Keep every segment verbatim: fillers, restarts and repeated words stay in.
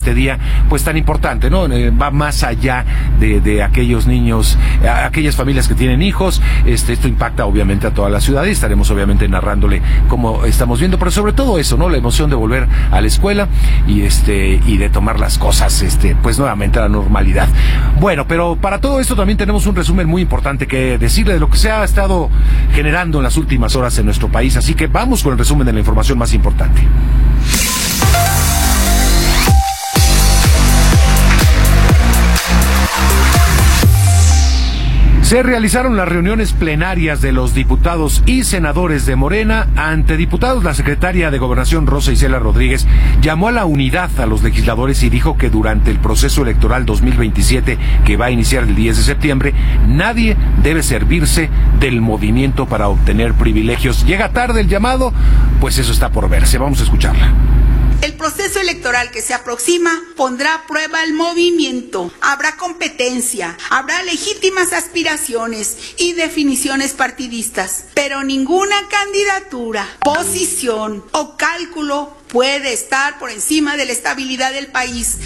este día pues tan importante, ¿no? Eh, va más allá de, de aquellos niños, a, aquellas familias que tienen hijos. Este, esto impacta obviamente a toda la ciudad y estaremos obviamente narrándole cómo estamos viendo, pero sobre todo eso, ¿no? La emoción de volver a la escuela y este y de tomar las cosas este pues nuevamente a la normalidad. Bueno, pero para todo esto también tenemos un resumen muy importante que decirle de lo que se ha estado generando en las últimas horas en nuestro país, así que vamos con el resumen de la información más importante. Se realizaron las reuniones plenarias de los diputados y senadores de Morena. Ante diputados, la secretaria de Gobernación, Rosa Isela Rodríguez, llamó a la unidad a los legisladores y dijo que durante el proceso electoral dos mil veintisiete, que va a iniciar el diez de septiembre, nadie debe servirse del movimiento para obtener privilegios. ¿Llega tarde el llamado? Pues eso está por verse. Vamos a escucharla. El proceso electoral que se aproxima pondrá a prueba el movimiento, habrá competencia, habrá legítimas aspiraciones y definiciones partidistas, pero ninguna candidatura, posición o cálculo puede estar por encima de la estabilidad del país.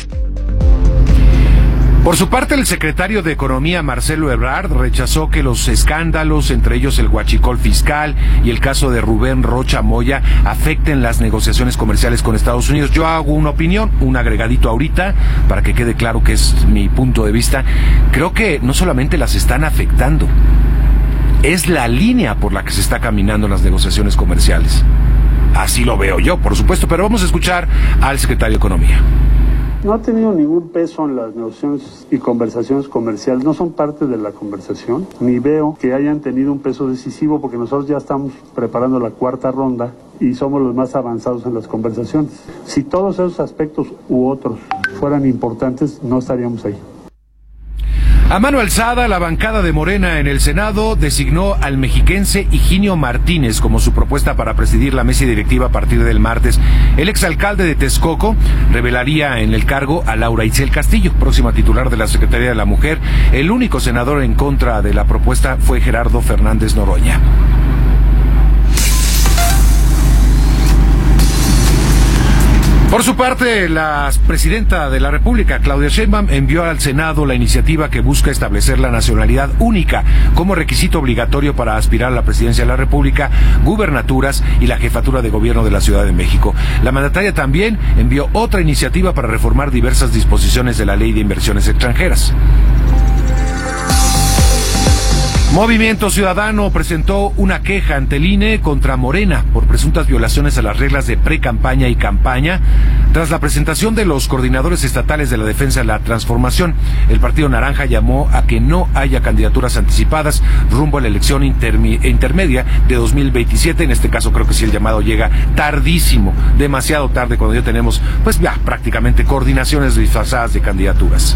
Por su parte, el secretario de Economía, Marcelo Ebrard, rechazó que los escándalos, entre ellos el huachicol fiscal y el caso de Rubén Rocha Moya, afecten las negociaciones comerciales con Estados Unidos. Yo hago una opinión, un agregadito ahorita, para que quede claro que es mi punto de vista. Creo que no solamente las están afectando, es la línea por la que se está caminando en las negociaciones comerciales. Así lo veo yo, por supuesto, pero vamos a escuchar al secretario de Economía. No ha tenido ningún peso en las negociaciones y conversaciones comerciales, no son parte de la conversación, ni veo que hayan tenido un peso decisivo porque nosotros ya estamos preparando la cuarta ronda y somos los más avanzados en las conversaciones. Si todos esos aspectos u otros fueran importantes, no estaríamos ahí. A mano alzada, la bancada de Morena en el Senado designó al mexiquense Higinio Martínez como su propuesta para presidir la mesa directiva a partir del martes. El exalcalde de Texcoco revelaría en el cargo a Laura Itzel Castillo, próxima titular de la Secretaría de la Mujer. El único senador en contra de la propuesta fue Gerardo Fernández Noroña. Por su parte, la presidenta de la República, Claudia Sheinbaum, envió al Senado la iniciativa que busca establecer la nacionalidad única como requisito obligatorio para aspirar a la presidencia de la República, gubernaturas y la jefatura de gobierno de la Ciudad de México. La mandataria también envió otra iniciativa para reformar diversas disposiciones de la Ley de Inversiones Extranjeras. Movimiento Ciudadano presentó una queja ante el I N E contra Morena por presuntas violaciones a las reglas de pre-campaña y campaña. Tras la presentación de los coordinadores estatales de la defensa de la transformación, el Partido Naranja llamó a que no haya candidaturas anticipadas rumbo a la elección intermedia de dos mil veintisiete. En este caso creo que sí el llamado llega tardísimo, demasiado tarde, cuando ya tenemos pues ya prácticamente coordinaciones disfrazadas de candidaturas.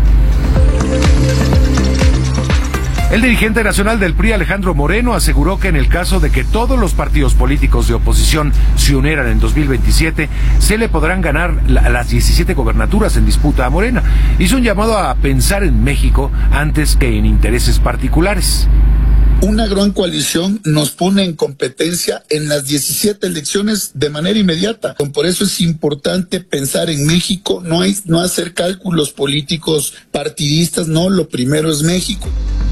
El dirigente nacional del P R I, Alejandro Moreno, aseguró que en el caso de que todos los partidos políticos de oposición se unieran en dos mil veintisiete, se le podrán ganar la, las diecisiete gobernaturas en disputa a Morena. Hizo un llamado a pensar en México antes que en intereses particulares. Una gran coalición nos pone en competencia en las diecisiete elecciones de manera inmediata. Por eso es importante pensar en México, no, hay, no hacer cálculos políticos partidistas, no, lo primero es México.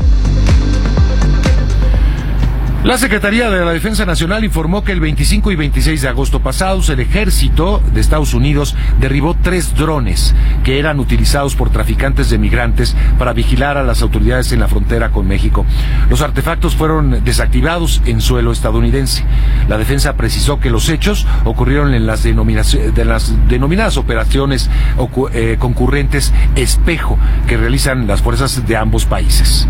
La Secretaría de la Defensa Nacional informó que el veinticinco y veintiséis de agosto pasados, el ejército de Estados Unidos derribó tres drones que eran utilizados por traficantes de migrantes para vigilar a las autoridades en la frontera con México. Los artefactos fueron desactivados en suelo estadounidense. La defensa precisó que los hechos ocurrieron en las, de las denominadas operaciones eh, concurrentes Espejo, que realizan las fuerzas de ambos países.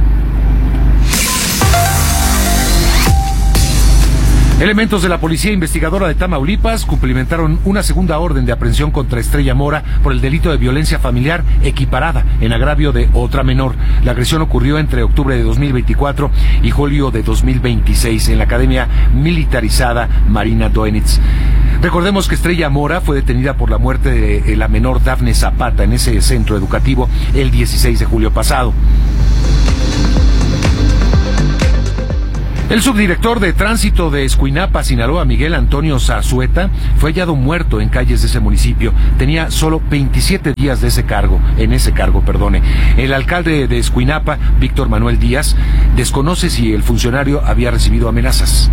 Elementos de la Policía Investigadora de Tamaulipas cumplimentaron una segunda orden de aprehensión contra Estrella Mora por el delito de violencia familiar equiparada en agravio de otra menor. La agresión ocurrió entre octubre de dos mil veinticuatro y julio de dos mil veintiséis en la Academia Militarizada Marina Doenitz. Recordemos que Estrella Mora fue detenida por la muerte de la menor Dafne Zapata en ese centro educativo el dieciséis de julio pasado. El subdirector de tránsito de Escuinapa, Sinaloa, Miguel Antonio Zazueta, fue hallado muerto en calles de ese municipio. Tenía solo veintisiete días de ese cargo, en ese cargo, perdone. El alcalde de Escuinapa, Víctor Manuel Díaz, desconoce si el funcionario había recibido amenazas.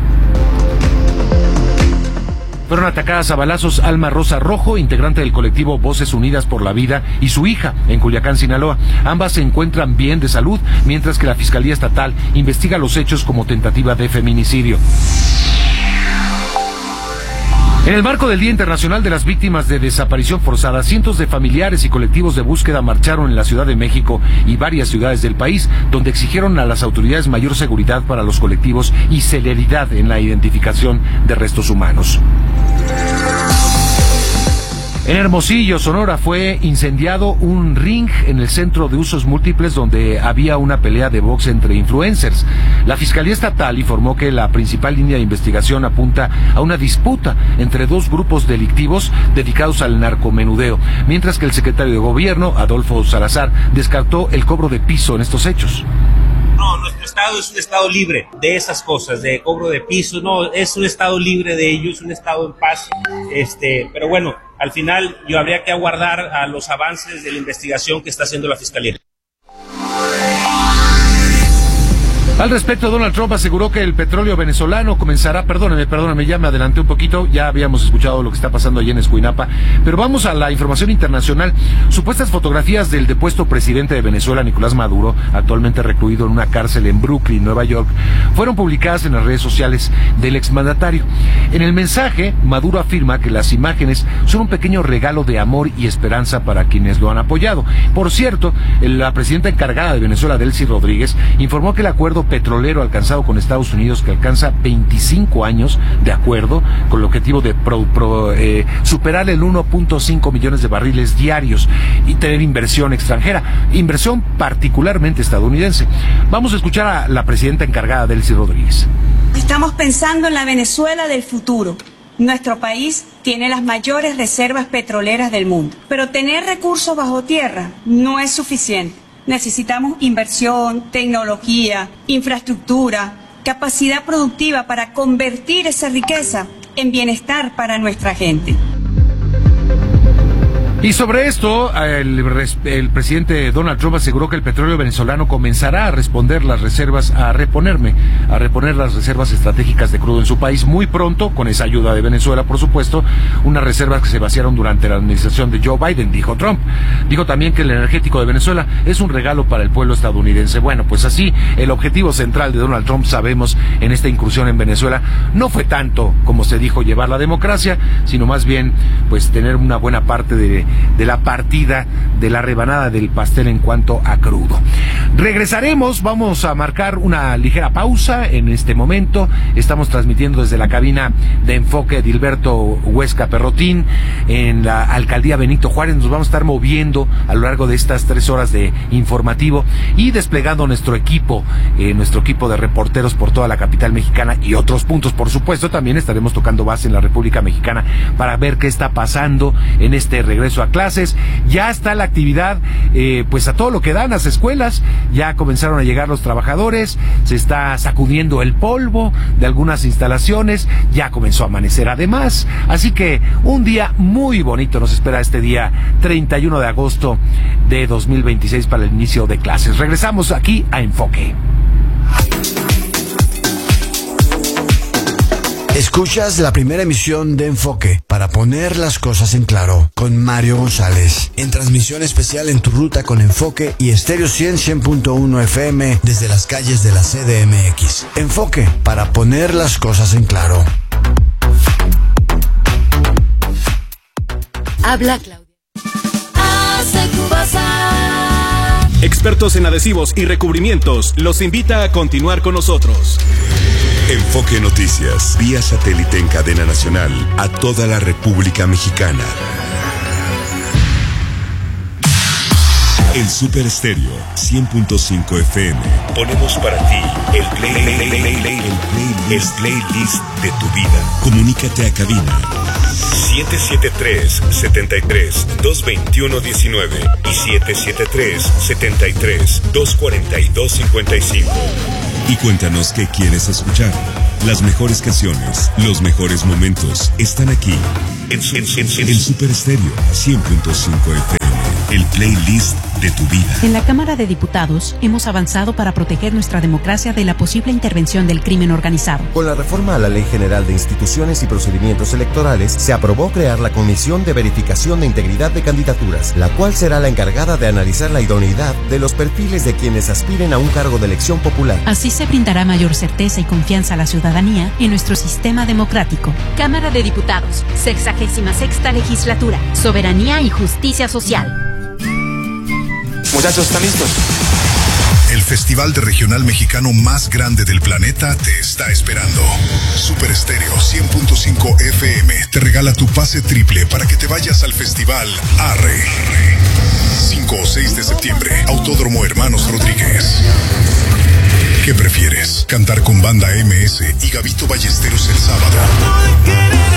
Fueron atacadas a balazos Alma Rosa Rojo, integrante del colectivo Voces Unidas por la Vida, y su hija, en Culiacán, Sinaloa. Ambas se encuentran bien de salud, mientras que la Fiscalía Estatal investiga los hechos como tentativa de feminicidio. En el marco del Día Internacional de las Víctimas de Desaparición Forzada, cientos de familiares y colectivos de búsqueda marcharon en la Ciudad de México y varias ciudades del país, donde exigieron a las autoridades mayor seguridad para los colectivos y celeridad en la identificación de restos humanos. En Hermosillo, Sonora, fue incendiado un ring en el centro de usos múltiples donde había una pelea de box entre influencers. La Fiscalía Estatal informó que la principal línea de investigación apunta a una disputa entre dos grupos delictivos dedicados al narcomenudeo, mientras que el secretario de Gobierno, Adolfo Salazar, descartó el cobro de piso en estos hechos. No, nuestro estado es un estado libre de esas cosas, de cobro de piso, no, es un estado libre de ello, es un estado en paz, este, pero bueno, al final yo habría que aguardar a los avances de la investigación que está haciendo la Fiscalía. Al respecto, Donald Trump aseguró que el petróleo venezolano comenzará, perdóneme, perdóneme, ya me adelanté un poquito, ya habíamos escuchado lo que está pasando allí en Escuinapa, pero vamos a la información internacional. Supuestas fotografías del depuesto presidente de Venezuela, Nicolás Maduro, actualmente recluido en una cárcel en Brooklyn, Nueva York, fueron publicadas en las redes sociales del exmandatario. En el mensaje, Maduro afirma que las imágenes son un pequeño regalo de amor y esperanza para quienes lo han apoyado. Por cierto, la presidenta encargada de Venezuela, Delcy Rodríguez, informó que el acuerdo petrolero alcanzado con Estados Unidos, que alcanza veinticinco años de acuerdo, con el objetivo de pro, pro, eh, superar el uno punto cinco millones de barriles diarios y tener inversión extranjera, inversión particularmente estadounidense. Vamos a escuchar a la presidenta encargada, Delcy Rodríguez. Estamos pensando en la Venezuela del futuro. Nuestro país tiene las mayores reservas petroleras del mundo, pero tener recursos bajo tierra no es suficiente. Necesitamos inversión, tecnología, infraestructura, capacidad productiva para convertir esa riqueza en bienestar para nuestra gente. Y sobre esto, el, el presidente Donald Trump aseguró que el petróleo venezolano comenzará a responder las reservas, a reponerme, a reponer las reservas estratégicas de crudo en su país muy pronto, con esa ayuda de Venezuela, por supuesto, unas reservas que se vaciaron durante la administración de Joe Biden, dijo Trump. Dijo también que el energético de Venezuela es un regalo para el pueblo estadounidense. Bueno, pues así, el objetivo central de Donald Trump, sabemos, en esta incursión en Venezuela, no fue tanto, como se dijo, llevar la democracia, sino más bien, pues, tener una buena parte de de la partida, de la rebanada del pastel en cuanto a crudo. Regresaremos, vamos a marcar una ligera pausa en este momento. Estamos transmitiendo desde la cabina de Enfoque Edilberto Huesca Perrotín en la alcaldía Benito Juárez. Nos vamos a estar moviendo a lo largo de estas tres horas de informativo y desplegando nuestro equipo, eh, nuestro equipo de reporteros por toda la capital mexicana y otros puntos, por supuesto. También estaremos tocando base en la República Mexicana para ver qué está pasando en este regreso a clases. Ya está la actividad, eh, pues a todo lo que dan las escuelas. Ya comenzaron a llegar los trabajadores, se está sacudiendo el polvo de algunas instalaciones, ya comenzó a amanecer además, así que un día muy bonito nos espera este día treinta y uno de agosto de dos mil veintiséis para el inicio de clases. Regresamos aquí a Enfoque. Escuchas la primera emisión de Enfoque para poner las cosas en claro con Mario González. En transmisión especial en tu ruta con Enfoque y Estéreo cien punto uno F M desde las calles de la C D M X. Enfoque para poner las cosas en claro. Habla Claudia. Hace tu pasar. Expertos en adhesivos y recubrimientos los invita a continuar con nosotros. Enfoque Noticias, vía satélite en cadena nacional a toda la República Mexicana. El Super Estéreo cien punto cinco F M. Ponemos para ti el, play, play, play, play, play, el, playlist, el playlist de tu vida. Comunícate a cabina siete siete tres, siete tres, dos dos uno, uno nueve y siete siete tres, siete tres, dos cuatro dos, cinco cinco. y cuéntanos qué quieres escuchar. Las mejores canciones, los mejores momentos están aquí en, en, en, en Super Estéreo cien punto cinco F M, el playlist de tu vida. En la Cámara de Diputados hemos avanzado para proteger nuestra democracia de la posible intervención del crimen organizado. Con la reforma a la Ley General de Instituciones y Procedimientos Electorales, se aprobó crear la Comisión de Verificación de Integridad de Candidaturas, la cual será la encargada de analizar la idoneidad de los perfiles de quienes aspiren a un cargo de elección popular. Así se brindará mayor certeza y confianza a la ciudadanía en nuestro sistema democrático. Cámara de Diputados, sexagésima sexta legislatura, soberanía y justicia social. Muchachos, ¿están listos? El festival de regional mexicano más grande del planeta te está esperando. Super Estéreo cien punto cinco F M te regala tu pase triple para que te vayas al festival Arre. cinco o seis de septiembre, Autódromo Hermanos Rodríguez. ¿Qué prefieres? ¿Cantar con Banda M S y Gabito Ballesteros el sábado?